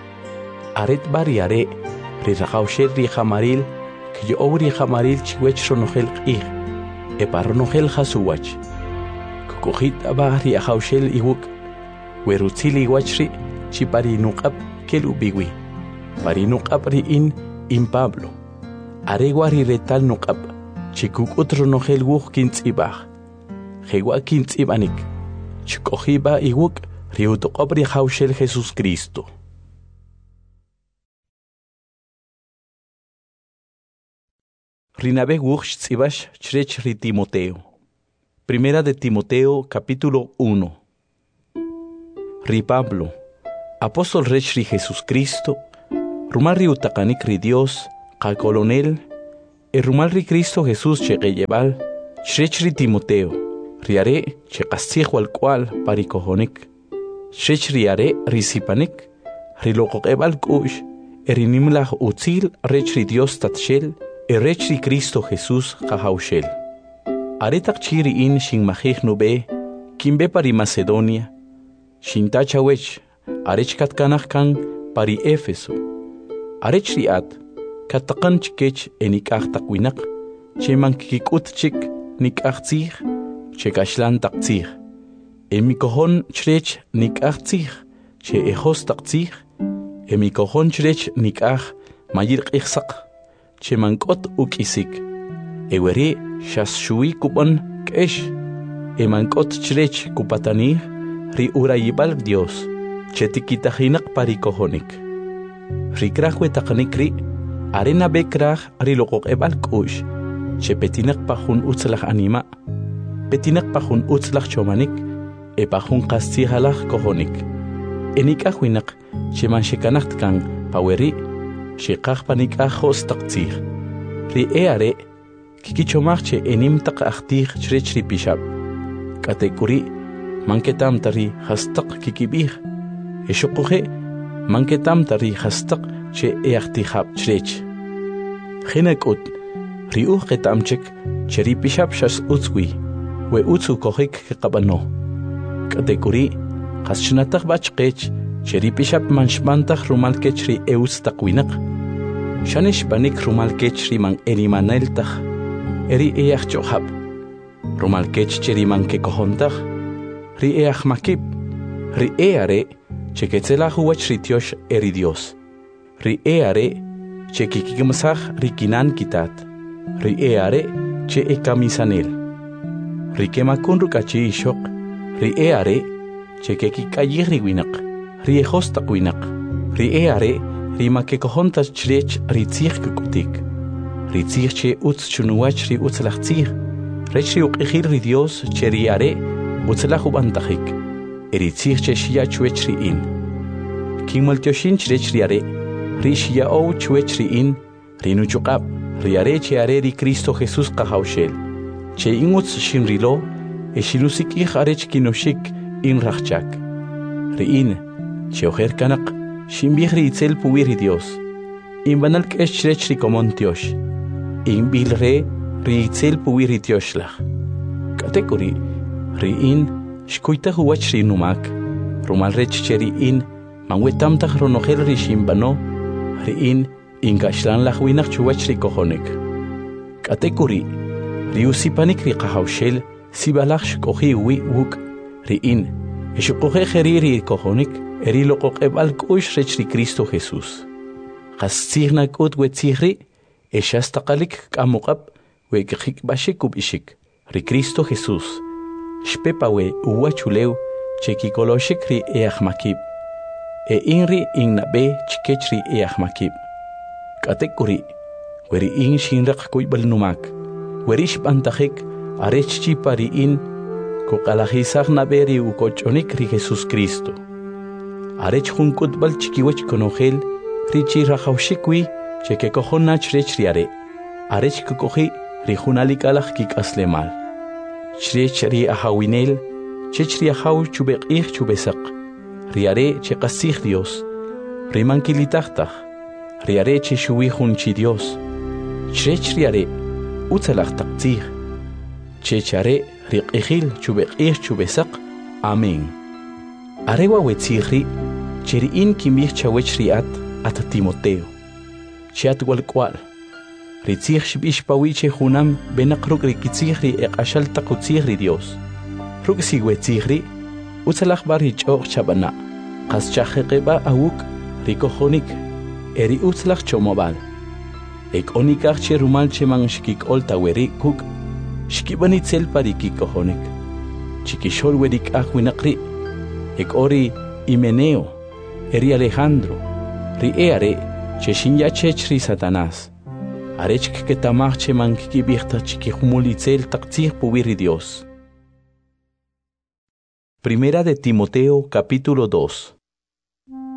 aret bariare riraqawshel rijamaril kyo'ow rijamaril chiwech ronojel q'ij eparonojel jasuwach kukujit abaj riajawshel iwuk werutzil iwachri chiparinuq'ab kelubiwi parinuq'ab ri'in in Pablo arewa riretal nuq'ab chikuk'ut ronojel wuj kintz'ibaj jewa kintz'ib'anik chik'ojiba iwuk riutoq'ob rijawshel Jesus Cristo. Rinabe wuj tz'ibash chrech ri Timoteo. Primera de Timoteo, capítulo uno. Ri Pablo, apóstol rech ri Jesucristo, rumal ri utakanik ri Dios, ka colonel, e rumal ri Cristo Jesús che lleval, shrech ri Timoteo, riare che qastig wal cual parikohonik, shrech riare risipanik, riloqoqebal kush, erinimlah utzil rech ri Dios tatshel, e rech ri Cristo Jesús kahaushel. Aretak chiri in shin mahig nube, kimbe pari Macedonia, shin tachawech, arech katkanach kan pari Éfeso, arech riat, kataqan chikech enikach takwinak, che mankikut chik nikach tzich, che kashlan tak tzich, emikohon chrech nikach tzich, che ejos tak tzich, emikohon chrech nikach mayir ichsak, che mankot uk isik, ewere shas shui kupan kesh, emankot chrech kupatani, ri urayibal Dios, che tikitahinak parikohonik. Ri krahwe takanikri, arena bekrah ri lokok ebal kush, che petinak pahun utslach anima, petinak pahun utslach chomanik, e pahun kastihalach kohonik. Enik ahwinak, che man shekanacht kang paweri, shekach panik ahos taktzir. Ri eare, kikichomach che enim tak achtich chrech ri pishab. Katekuri, manketam tari hastak kikibih, e shokuhe, manketam tari hastak che eachtihab chrech. Chinekut, ri uh ketamchek, che ri pishab shas utzwi, we utzu kohik kekabano. Katekuri, kaschnatak bachkech, che ri pishab manshmantach rumalkech ri eutz takwinak. Shanish banik rumalkech ri man elimaneltach, eri each johab. Rumalkech che ri man kekohontach, ri each makib, ri eare, che ketzelach huach ri tiosh eri Dios. Ri eare, che kikikimsach ri kinan kitat, ri eare, che ekamisanel. Ri kemakun rukachi ishok, ri eare, che kikikayir ri winak, ri ejos takwinak, ri eare, ri makekohontas chrech ri tzich kukutik, ri tzich che utz chunuach ri utzlach tzich, rech ri uqihir ri Dios che ri are utzlach ubantachik, eri tzich che shia chuech ri in. King maltioshin chrech ri are, ri shia ou chuech ri in, ri nuchukab, ri are che are ri Cristo Jesús kahaushel, che in utz shin rilo, e shinusik ich arech kinoshik in rachchak. Ri in, che ojer kanak, shimbih ri itzel puwir Dios, in banal kesh chrech ri komon tiosh, in bil re ri itzel puwir tioshlach. Katekuri, ri in, shkuita huach ri numak, rumal rech cheri in, manwetamtach ronohel ri shimbano, ri in, in gashlan lach winach chuach ri kohonik. Katekuri, ri usipanik ri kahaushel, sibalach shkohi wi wuk, ri in, eshukohe heri ri kohonik, eri lokok ebal kush rech ri Cristo Jesús. Qastzigna kut wetzigri, eshastaqalik kamukab, we kik bashik kubishik, ri Cristo Jesús. Shpepawe uwachuleu, chekikoloshik ri eachmakib. E inri innabe chikech ri eachmakib. Katekuri, weri in shinrak kuibal numak, werish bantachik, arech chipari in, kokalajisag naberi ukochonik ri Jesús Cristo. Arech junkut bal chikiwech konogel, richi rajaushikwi, cheke kohonach rech riare. Arech kukohi, rijunalikalach kik aslemal. Chrech ri ahawinel, chech ri ahaw chubek ich chubesak. Riare che kasich Dios. Rimankilitachtach. Riare che shui junchi Dios. Chrech riare, utzalach taktzich. Chechare riqihil chubek ich chubesak. Amén. Arewa wetzigri, cheri in kimich chawech riat at Timoteo. Chiat walkwal. Ritzig shbish pawiche junam benakruk rikitzigri eqashal takutzigri Dios. Ruk sigwetzigri, utzalach barich or chabana. Qas chajeqeba awuk rikohonik, eri utzlach chomobal. Ek onikach che rumal che man shkik olta weri kuk, shkibanitzel parikikohonik. Chikishol werik ahwinakri. Ek ori Himeneo, eri Alejandro, ri eare, che shinya chech ri Satanás. Arech que tamach che man ki bihta chiki humulitzel taktzir puwiri Dios. Primera de Timoteo capítulo dos.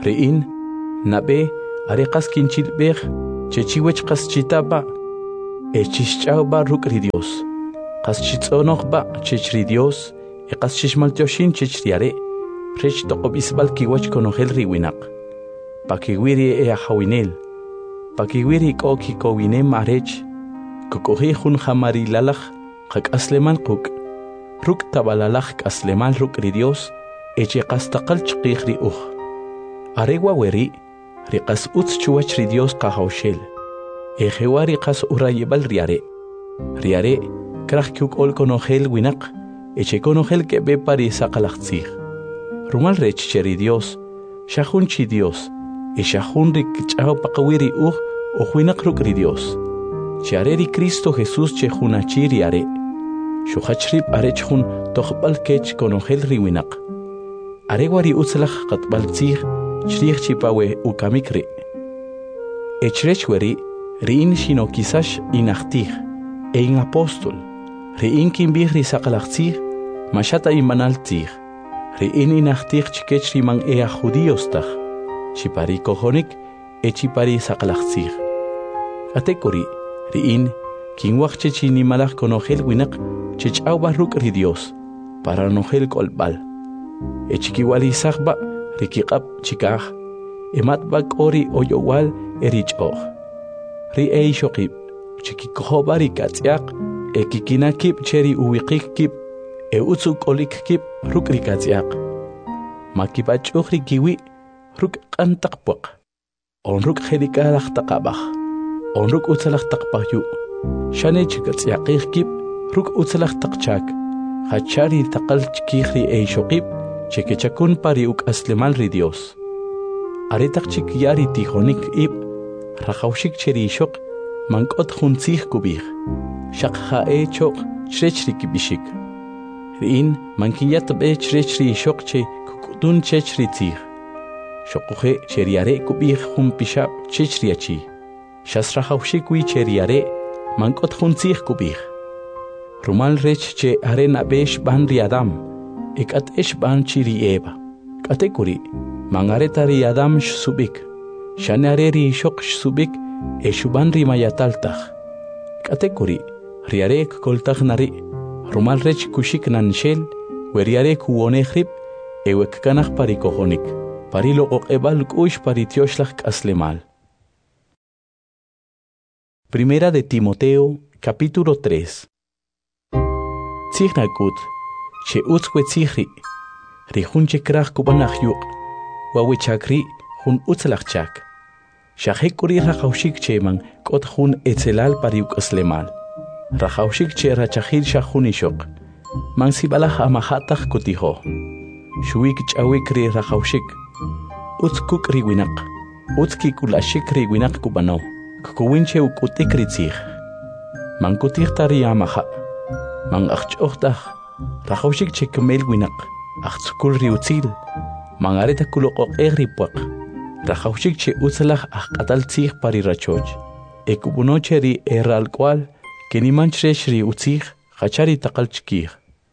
Rein, nabe, areqas kinchilbej, chechiwech qas chitaba, echishchauba rukri Dios. Qas chitzonokba chechri Dios, e qas chishmaltioshin chechriare, rech toqob isbal kiwach konogel riwinak. Pakiwiri e ahawinel, pakiwiri koki kowinem arech, kukohi hun hamari lalach, qak asleman quk, ruk tabalalach asleman rukri Dios, eche qas taqal chqiqri uj. Aregwa weri, riqas utz chuachri Dios qahawshel, e jewari qas urayebal riare, riare, krach kyuk ol konogel winak, eche konogel ke be pari saqalachtzig. Rumal rech cheri Dios, shahun chi Dios, e shahun rik chao paqawiri uj, o winak rukri Dios. Chiareri Cristo Jesús che junachiri are, shuhachrib arech hun toqbal kech konogel riwinak. Aregwari utzlach qatbal tzig, Chrich chipawe ukamikri. Echrechweri, riin shino kisash inachtig, e in apostol, riin kimbigri sakalachtig, mashata imanaltig, riin inachtig chikechri man ea judiostag, chipari kohonik, e chipari sakalachtig. Atekori, riin, kinwach chechini malach konogel winak, chech aubaruk ri Dios, para nogel kolbal. E chikiwali sagba, Rikiqab chikaj, emat bak ori oyowal erich og. Ri ei shokib, chikikohobari katsiak, e kikinakib cheri uwikik kib, e utsuk olik kib ruk rikatsiak. Makibach ugri kiwi, ruk kantakpok. On ruk hedikalach takabach, on ruk utsalach takpahyu. Shane chikatsiakik kib, ruk utsalach takchak. Hachari takal chikihri ei shokib, Cheque chakun pari uk aslemal ri Dios. Aretak chik yari tijonik ib, rajaushik cheri shok, mankot hunzich kubich. Shak hae chok, chrechri kibishik. Rin, mankiyat be chrechri shok che kukudun chechri tzich. Shokuhe cheriare kubich hun pishab chechri achi. Shas rajaushik wi cheriare, mankot hunzich kubich. Rumal rech che arena besh ban riadam. Ekat esh ban chiri eba. Katekuri, mangaretari adam subik. Shanareri shok subik, eshuban rimayataltach. Katekuri, riarek koltach nari, rumal rech kushik nanshel, weriarek uonehrib, ewek kanach parikohonik, parilo okebal kush paritioslach aslemal. Primera de Timoteo, capítulo tres. Tzignakut. Che utzwe tzihri, ri hun che krach kubanach yuk, wawe chakri hun utzlach chak. Shahekuri rachaushik che man kot hun etzelal pariuk aslemal. Rachaushik che rachahil shahun ishok. Man sibalach amahatach kutiho. Shuik chawik ri rachaushik. Utzkuk ri winak. Utzki kulashik ri winak kubano. Kukuwinche ukutik ri tzih. Man kutik tari amaha. Man achchochtach. Rachaushik che kemel winak, achtzukul riutzil, mangareta kulokok egripuak. Rachaushik che utzalach achkatal tzig pari rachoch. Ekubunoche ri erral cual, que ni manchresh ri utzig, hachari takal chkig.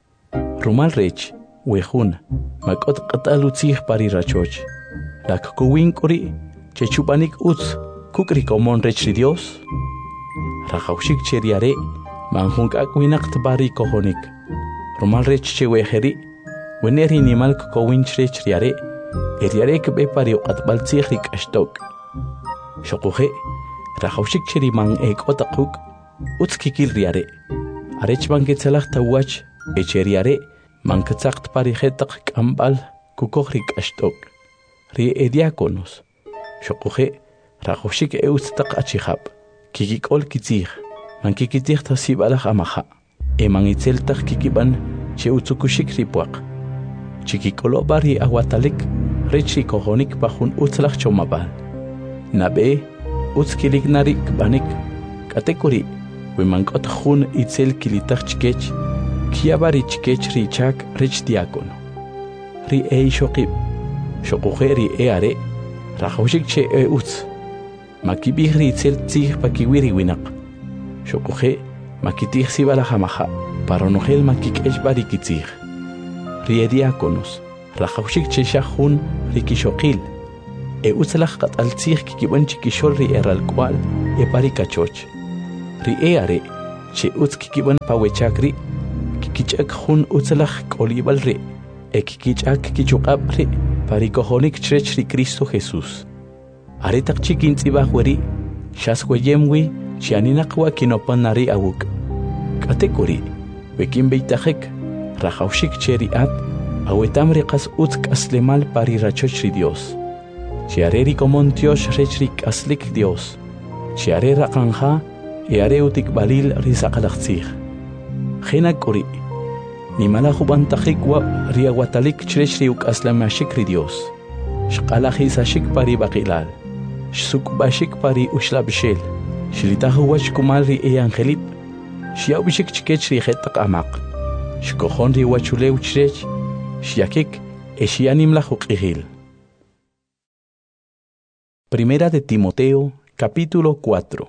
Rumal rech, wehun, makot katal utzig pari rachoch. Lak kuwinkuri, che chupanik utz, kukri komon rech ri Dios. Rachaushik che riare, manhunk akwinak tbari kohonik. Rumal rech che weheri, weneri nimal kukowinch rech riare, eriare kbe pari uqatbal tzihrik ashtok. Shokuhe, rachaushik cheri man ek otakuk, utskikil riare. Arech man ketzelach tawach, echeriare, man ketzakt pari hetak kambal, kukohrik ashtok. Rie ediakonos. Shokuhe, rachaushik eustak achihab, kikikol kitzih, man kikitih tasibalach amaha. Eman itzeltach kikiban che utzukushik ripuak. Chikikolo bari aguatalik, rechi kohonik bajun utzlach chomabal. Nabe, utzkilik narik banik, katekuri, wimankot hun itzel kilitach chikech, kiabari chikech richak rech diakono. Ri ei shokib, shokuhe ri e are, rachaushik che e utz. Makibih ri itzel tzih pakiwiri winak. Shokuhe, makitih sibala hamaha, para nogel makik eshbari kitzih. Riediakonos, rachaushik che shahun rikishokil, e utzalaj qataltzij kikiban chikishol ri eral kwal e pari kachoch. Ri e are, che utz kikiban pawechakri, kikichak hun utzalaj kolibal ri, e kikichak kichuqab ri, pari kohonik chrech ri Cristo Jesús. Aretak chikin tzibaj weri, shas weyemwi, chianinakwa kinopan nari awuk. Katekuri, wekin beitajek, rajaushik cheri at, awetam riqas utz kaslemal pari rachoch ri Dios. Chiareri komon Dios rechrik aslik Dios. Chiare raqanja, e are utik balil risaqalaqtzij. Jena kuri, ni malajubantajik wa riawatalik chrech riuk aslamashik ri Dios. Shqalajisashik pari baqilal. Shsukbashik pari ushlabshel. Shlitahu wach kumal ri e angelip. Shiaubishik chikech ri jetaq amaq. Shkojon ri wachulew chrech. Shiakik e shianim la juqihil. Primera de Timoteo, capítulo cuatro.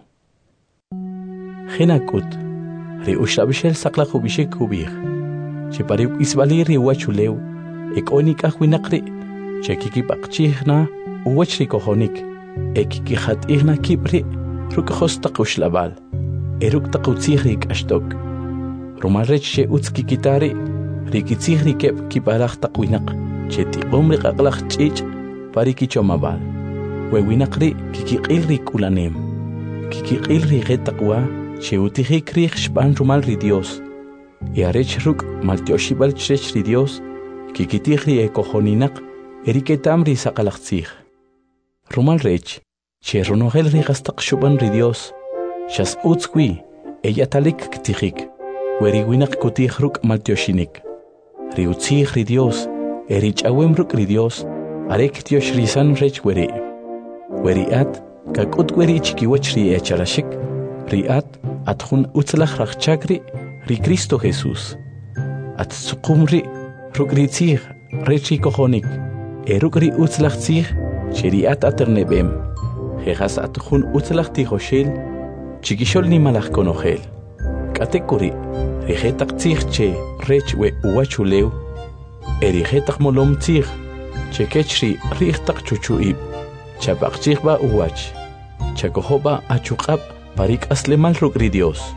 Genakut, ri ushlabshel saqlajubishik hubij. Chepariuk isbali ri wachulew. Ek onik ahwinakri. Chekikipaqchihna uwach ri kojonik. Ekiki hat igna kibri, ruk hostaq ushlabal, eruk taqutzihrik ashtok. Rumalrech she utski kitari, rikitzihri kep kiparach taqwinak, che tiqomri qaqlach chich, parikichomabal. Wewinakri kikiqilri kulanem. Kikiqilri getaqwa, che utihikri shpan rumal ri Dios. E arech ruk maltioshibal chech ri Dios, kikitihri e kohoninak, eriketamri saqalachtzih. Rumal rech, che ronogel rigastaq shuban ri Dios, shas utzkwi, ella talik ktijik, weriwinak kutij ruk maltioshinik. Ri utzij ri Dios, erich awem ruk ri Dios, arek tiosh risan rech weri. Weri at, kakut weri chikiwach ri echarashik, ri at, atjun utzlach rachchakri, ri Cristo Jesús. At tsukumri, ruk ri tzij, rechi kojonik, eruk ri utzlach tzij, Sheriat aternebem, jejas atjun utzlach tijoshel, chikishol ni malach konogel. Katekuri, rijetak tzich che rech we uwachulew, erijetak molom tzich, che kechri rijetak chuchuib, chapakchich ba uwach, chakohoba achukab parik aslemal rukri Dios.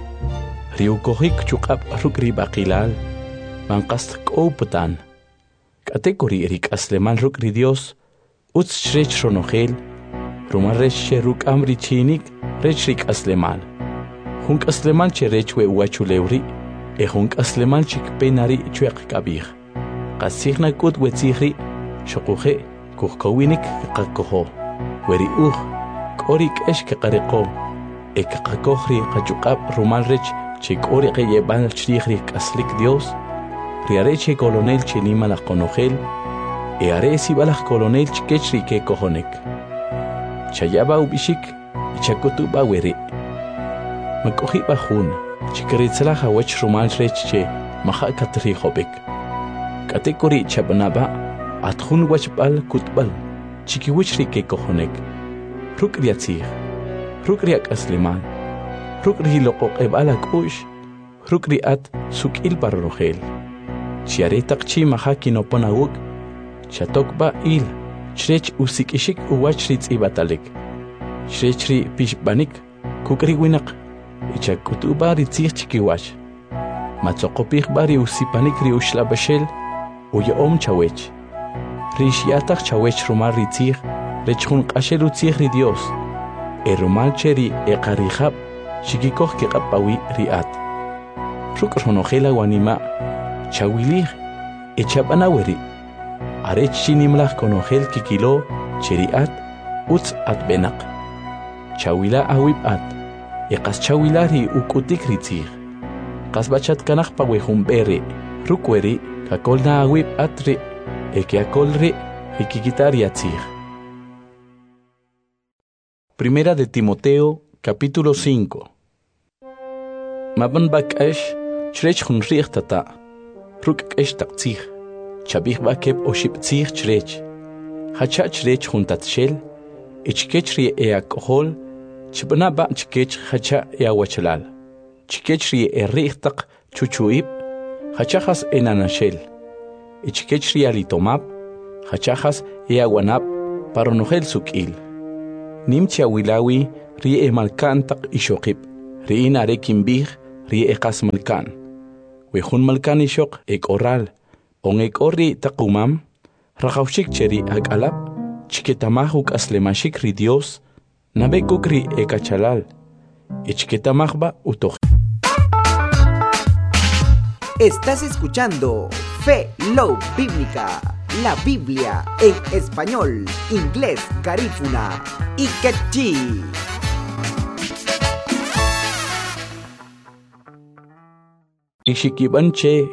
Riukohik chukab rukri bakilal, mankast kouputan. Katekuri erik aslemal rukri Dios, Utz shrech ronogel, rumar rech sheruk amri chinik, rech rik aslemal. Hunk aslemal che rech we uachulewri, e hunk aslemal chik penari chuek kabir. Qasigna kut wetzihri, shokuhe, kuhkowinik kakoho. Weri uj, korik esh kaqariqo, e kaqakohri qachukab rumal rech chik orik yeban chrihri aslik Dios, riareche colonel chinima la konogel, e are si balach colonel chikechri ke kohonek. Chayaba ubishik, chakutu ba weri. Makohi bahun, chikritzla hawach rumal reche, maha katri hobek. Katekori chabanaba, atjun wachbal kutbal, chikiwichri ke kohonek. Rukriatzir, rukriak asliman, rukri lokok ebalak ush, rukriat sukil barrogel. Chiaretak chi maha kinoponawuk, Chatokba il, Shrech usikishik uwachritz ibatalik. Shrechri pishbanik, kukri winak, ichakutuba ritzich chikiwach. Matzokopich bari usipanik ri ushlabashel, uya om chawech. Rishiatak chawech rumar ritzich, rechun qashel utzich ri Dios. E rumal cheri e qarihab, shikikoh kiqapawi riat. Ruk ronogela wanima, chawilih, e chabanaweri. Arech shinimlach konogel kikilo, cheriat, utz at benak. Chawila awib at, e qas chawilari ukutik ritzir. Qas bachat kanach pawehum-beri, rukweri, kakolna awib atri, e que akolri, rikikitar yatzir. Primera de Timoteo, capítulo cinco. Maban bakash, chrech hun richtata, ruk esh taktzir. Chabih bakeb oshiptzir chrech. Hacha chrech juntat shel, ichkechri e alcohol, chibna ba chkech hacha e awachalal. Chkechri e richtaq chuchuib, hachachas e nanashel. Ichkechri alitomab, hachachas e aguanab, paronojel suk'il. Nimcha wilawi rie malkan tak ishokip. Riin are kimbij rie kas malkan. Wejun malkan ishok ek oral. On ek ori takumam. Rakawshik cheri ag alap. Chiketamahuk aslemashik ri Dios. Nabekuk ri ekachalal. Ichiketamahba utoj. Estás escuchando Fe Love Bíblica, la Biblia en español, inglés, garífuna y quechí. Ishikiban che